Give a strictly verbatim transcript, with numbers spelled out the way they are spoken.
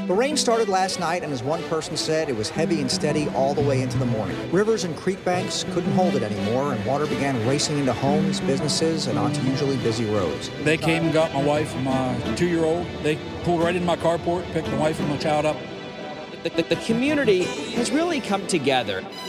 The rain started last night, and as one person said, it was heavy and steady all the way into the morning. Rivers and creek banks couldn't hold it anymore, and water began racing into homes, businesses, and onto usually busy roads. They came and got my wife and my two-year-old. They pulled right in my carport, picked my wife and my child up. The, the, the community has really come together.